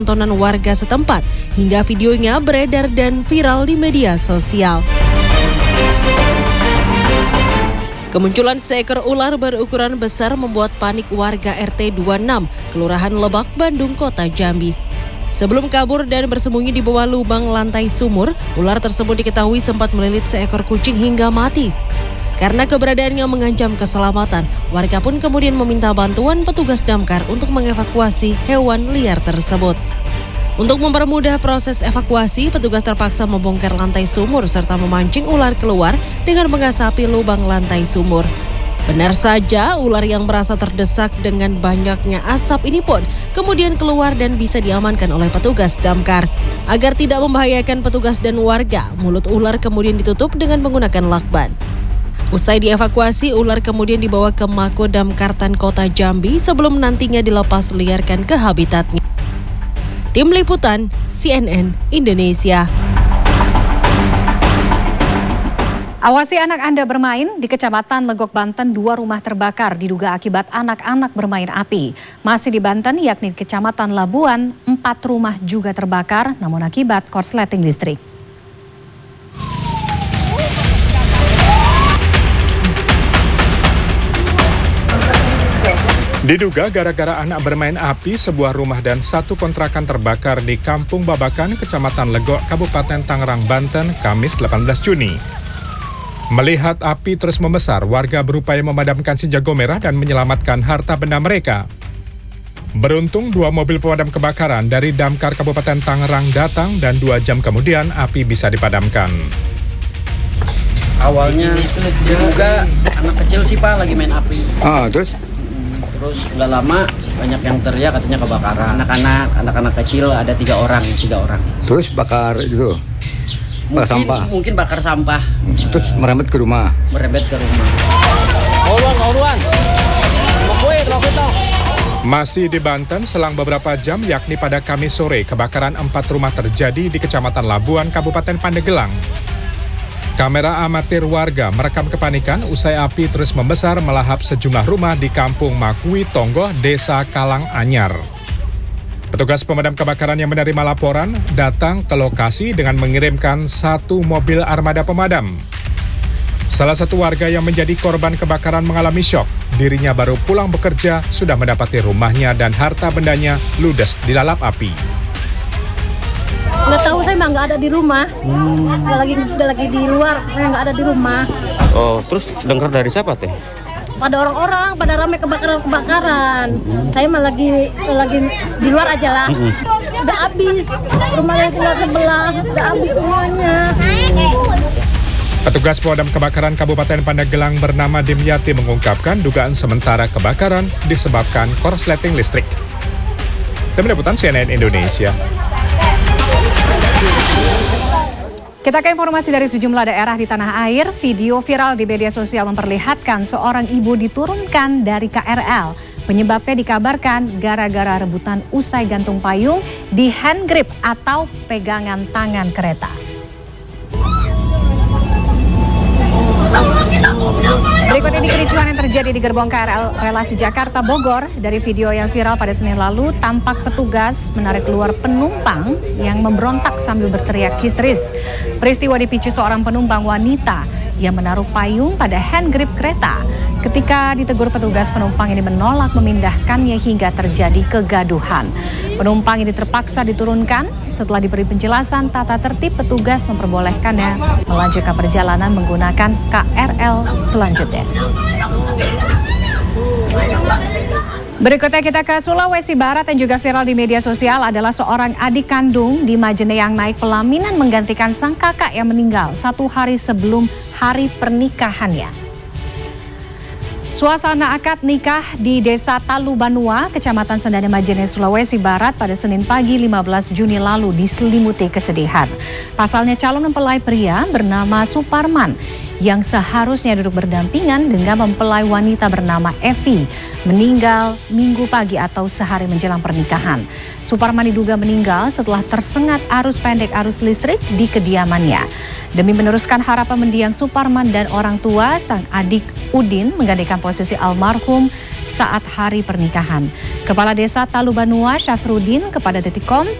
tontonan warga setempat hingga videonya beredar dan viral di media sosial. Kemunculan seekor ular berukuran besar membuat panik warga RT 26, Kelurahan Lebak, Bandung, Kota Jambi. Sebelum kabur dan bersembunyi di bawah lubang lantai sumur, ular tersebut diketahui sempat melilit seekor kucing hingga mati. Karena keberadaannya mengancam keselamatan, warga pun kemudian meminta bantuan petugas damkar untuk mengevakuasi hewan liar tersebut. Untuk mempermudah proses evakuasi, petugas terpaksa membongkar lantai sumur serta memancing ular keluar dengan mengasapi lubang lantai sumur. Benar saja, ular yang merasa terdesak dengan banyaknya asap ini pun kemudian keluar dan bisa diamankan oleh petugas damkar. Agar tidak membahayakan petugas dan warga, mulut ular kemudian ditutup dengan menggunakan lakban. Usai dievakuasi, ular kemudian dibawa ke Mako Damkartan Kota Jambi sebelum nantinya dilepas liarkan ke habitatnya. Tim Liputan CNN Indonesia. Awasi anak Anda bermain. Di Kecamatan Legok, Banten, 2 rumah terbakar diduga akibat anak-anak bermain api. Masih di Banten, yakni di Kecamatan Labuan, 4 rumah juga terbakar namun akibat korsleting listrik. Diduga gara-gara anak bermain api, sebuah rumah dan 1 kontrakan terbakar di Kampung Babakan, Kecamatan Legok, Kabupaten Tangerang, Banten, Kamis 18 Juni. Melihat api terus membesar, warga berupaya memadamkan si jago merah dan menyelamatkan harta benda mereka. Beruntung 2 mobil pemadam kebakaran dari Damkar Kabupaten Tangerang datang dan 2 jam kemudian api bisa dipadamkan. Awalnya diduga anak kecil sih Pak lagi main api. Terus nggak lama banyak yang teriak katanya kebakaran. Anak-anak kecil ada 3 orang. Terus bakar itu? Bakar sampah? Mungkin bakar sampah. Terus merembet ke rumah? Merembet ke rumah. Masih di Banten, selang beberapa jam yakni pada Kamis sore, kebakaran 4 rumah terjadi di Kecamatan Labuan, Kabupaten Pandeglang. Kamera amatir warga merekam kepanikan usai api terus membesar melahap sejumlah rumah di Kampung Makui Tonggoh, Desa Kalang Anyar. Petugas pemadam kebakaran yang menerima laporan datang ke lokasi dengan mengirimkan 1 mobil armada pemadam. Salah satu warga yang menjadi korban kebakaran mengalami syok. Dirinya baru pulang bekerja sudah mendapati rumahnya dan harta bendanya ludes dilalap api. Nggak tahu, saya mah nggak ada di rumah. Udah lagi di luar, saya nggak ada di rumah. Oh, terus dengar dari siapa teh? Pada orang-orang, pada ramai kebakaran. Saya mah lagi di luar aja lah. Udah habis, rumahnya tinggal sebelah, udah habis semuanya. Petugas pemadam kebakaran Kabupaten Pandeglang bernama Dimyati mengungkapkan dugaan sementara kebakaran disebabkan korsleting listrik. Tim Liputan CNN Indonesia. Kita ke informasi dari sejumlah daerah di tanah air. Video viral di media sosial memperlihatkan seorang ibu diturunkan dari KRL. Penyebabnya dikabarkan gara-gara rebutan usai gantung payung di hand grip atau pegangan tangan kereta. Berikut ini kericuhan yang terjadi di gerbong KRL relasi Jakarta Bogor. Dari video yang viral pada Senin lalu, tampak petugas menarik keluar penumpang yang memberontak sambil berteriak histeris. Peristiwa dipicu seorang penumpang wanita yang menaruh payung pada hand grip kereta. Ketika ditegur petugas, penumpang ini menolak memindahkannya hingga terjadi kegaduhan. Penumpang ini terpaksa diturunkan. Setelah diberi penjelasan tata tertib, petugas memperbolehkannya melanjutkan perjalanan menggunakan KRL selanjutnya. Berikutnya kita ke Sulawesi Barat yang juga viral di media sosial adalah seorang adik kandung di Majene yang naik pelaminan menggantikan sang kakak yang meninggal 1 hari sebelum hari pernikahannya. Suasana akad nikah di Desa Talubanua, Kecamatan Sendane Majene, Sulawesi Barat pada Senin pagi 15 Juni lalu diselimuti kesedihan. Pasalnya calon mempelai pria bernama Suparman yang seharusnya duduk berdampingan dengan mempelai wanita bernama Evi meninggal Minggu pagi atau sehari menjelang pernikahan. Suparman diduga meninggal setelah tersengat arus pendek arus listrik di kediamannya. Demi meneruskan harapan mendiang Suparman dan orang tua, sang adik Udin menggantikan posisi almarhum saat hari pernikahan. Kepala Desa Talubanua Syafruddin kepada Detikkom